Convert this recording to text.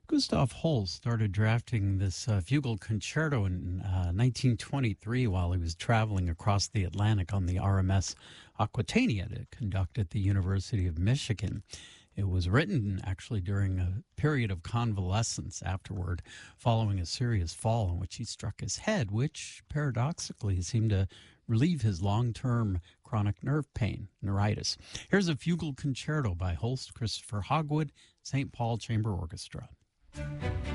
Gustav Holst started drafting this fugal concerto in 1923 while he was traveling across the Atlantic on the RMS Aquitania to conduct at the University of Michigan. It was written actually during a period of convalescence afterward, following a serious fall in which he struck his head, which paradoxically seemed to relieve his long-term chronic nerve pain, neuritis. Here's a fugal concerto by Holst Christopher Hogwood, St. Paul Chamber Orchestra.